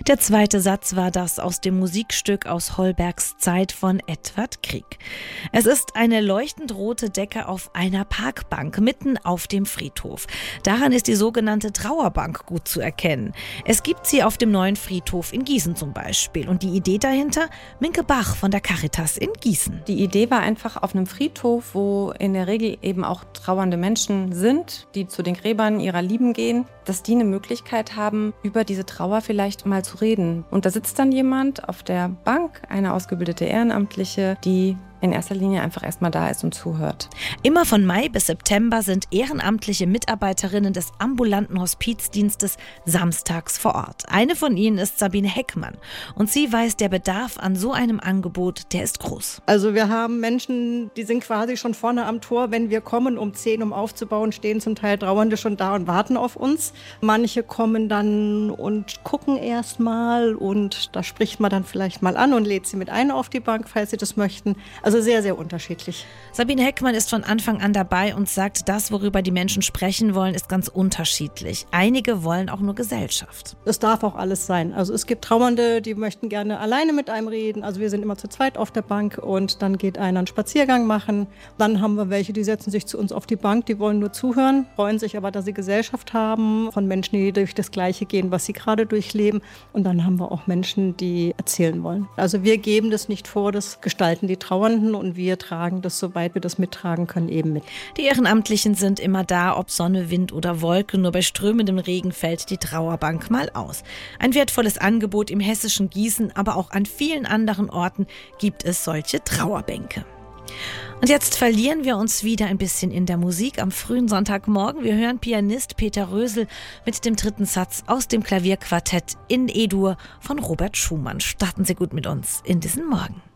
Der zweite Satz war das aus dem Musikstück aus Holbergs Zeit von Edvard Grieg. Es ist eine leuchtend rote Decke auf einer Parkbank mitten auf dem Friedhof. Daran ist die sogenannte Trauerbank gut zu erkennen. Es gibt sie auf dem neuen Friedhof in Gießen zum Beispiel. Und die Idee dahinter? Minke Bach von der Caritas in Gießen. Die Idee war einfach auf einem Friedhof, wo in der Regel eben auch trauernde Menschen sind, die zu den Gräbern ihrer Lieben gehen, dass die eine Möglichkeit haben, über diese Trauer vielleicht mal zu reden. Und da sitzt dann jemand auf der Bank, eine ausgebildete Ehrenamtliche, die in erster Linie einfach erstmal da ist und zuhört. Immer von Mai bis September sind ehrenamtliche Mitarbeiterinnen des ambulanten Hospizdienstes samstags vor Ort. Eine von ihnen ist Sabine Heckmann und sie weiß, der Bedarf an so einem Angebot, der ist groß. Also wir haben Menschen, die sind quasi schon vorne am Tor, wenn wir kommen um 10, um aufzubauen, stehen zum Teil Trauernde schon da und warten auf uns. Manche kommen dann und gucken erst mal und da spricht man dann vielleicht mal an und lädt sie mit ein auf die Bank, falls sie das möchten. Also sehr, sehr unterschiedlich. Sabine Heckmann ist von Anfang an dabei und sagt, das, worüber die Menschen sprechen wollen, ist ganz unterschiedlich. Einige wollen auch nur Gesellschaft. Es darf auch alles sein. Also es gibt Trauernde, die möchten gerne alleine mit einem reden. Also wir sind immer zu zweit auf der Bank und dann geht einer einen Spaziergang machen. Dann haben wir welche, die setzen sich zu uns auf die Bank, die wollen nur zuhören, freuen sich aber, dass sie Gesellschaft haben, von Menschen, die durch das Gleiche gehen, was sie gerade durchleben. Und dann haben wir auch Menschen, die erzählen wollen. Also wir geben das nicht vor, das gestalten die Trauernden und wir tragen das, soweit wir das mittragen können, eben mit. Die Ehrenamtlichen sind immer da, ob Sonne, Wind oder Wolke. Nur bei strömendem Regen fällt die Trauerbank mal aus. Ein wertvolles Angebot im hessischen Gießen, aber auch an vielen anderen Orten gibt es solche Trauerbänke. Und jetzt verlieren wir uns wieder ein bisschen in der Musik am frühen Sonntagmorgen. Wir hören Pianist Peter Rösel mit dem dritten Satz aus dem Klavierquartett in E-Dur von Robert Schumann. Starten Sie gut mit uns in diesen Morgen.